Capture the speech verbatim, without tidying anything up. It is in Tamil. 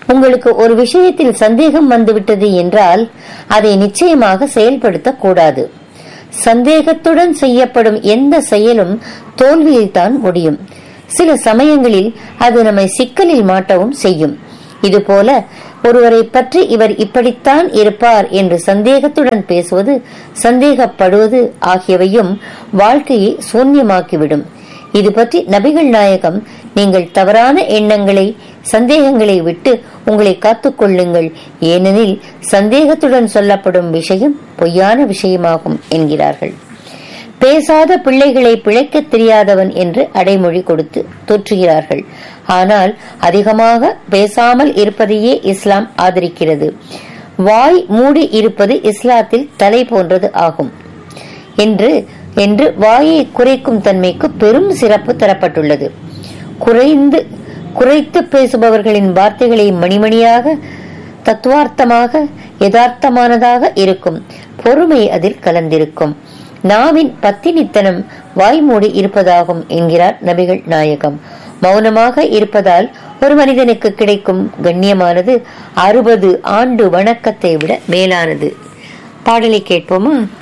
உங்களுக்கு ஒரு விஷயத்தில் சந்தேகம் வந்துவிட்டது என்றால் அதை நிச்சயமாக செயல்படுத்தக் கூடாது. சந்தேகத்துடன் செய்யப்படும் எந்த செயலும் தோல்வியில்தான் முடியும். சில சமயங்களில் அது நம்மை சிக்கலில் மாட்டவும் செய்யும். இதுபோல ஒருவரை பற்றி இவர் இப்படித்தான் இருப்பார் என்று சந்தேகத்துடன் பேசுவது, சந்தேகப்படுவது ஆகியவையும் வாழ்க்கையை சூன்யமாக்கிவிடும். இது பற்றி நபிகள் நாயகம், நீங்கள் தவறான எண்ணங்களை, சந்தேகங்களை விட்டு உங்களை காத்துக் கொள்ளுங்கள், ஏனெனில் சந்தேகத்துடன் சொல்லப்படும் விஷயம் பொய்யான விஷயமாகும் என்கிறார்கள். பேசாத பிள்ளைகளை பிழைக்க தெரியாதவன் என்று அடைமொழி கொடுத்து தோற்றுகிறார்கள். ஆனால் அதிகமாக பேசாமல் இருப்பதையே இஸ்லாம் ஆதரிக்கிறது. வாய் மூடி இருப்பது இஸ்லாத்தில் தலை போன்றது ஆகும் என்று என்று வாயை குறைக்கும் தன்மைக்கு பெரும் சிறப்பு தரப்பட்டுள்ளது. குறைந்து குறைத்து பேசுபவர்களின் வார்த்தைகளை மணிமணியாக, தத்துவார்த்தமாக, யதார்த்தமானதாக இருக்கும். பொறுமை அதில் கலந்திருக்கும். நாவின் பத்தினித்தனம் வாய்மூடி இருப்பதாகும் என்கிறார் நபிகள் நாயகம். மௌனமாக இருப்பதால் ஒரு மனிதனுக்கு கிடைக்கும் கண்ணியமானது அறுபது ஆண்டு வணக்கத்தை விட மேலானது. பாடலை கேட்போமா?